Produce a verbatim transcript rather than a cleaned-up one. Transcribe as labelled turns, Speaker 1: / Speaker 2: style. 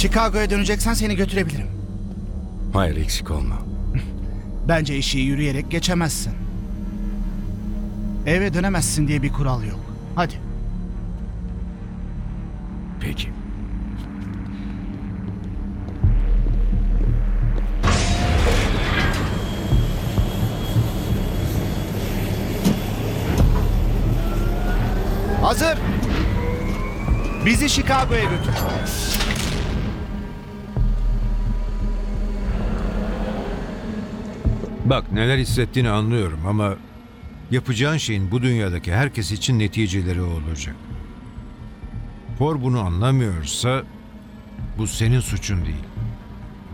Speaker 1: Chicago'ya döneceksen seni götürebilirim.
Speaker 2: Hayır, eksik olma.
Speaker 1: Bence işi yürüyerek geçemezsin. Eve dönemezsin diye bir kural yok. Hadi.
Speaker 2: Peki.
Speaker 1: Hazır. Bizi Chicago'ya götür.
Speaker 3: Bak, neler hissettiğini anlıyorum ama yapacağın şeyin bu dünyadaki herkes için neticeleri olacak. Por bunu anlamıyorsa bu senin suçun değil.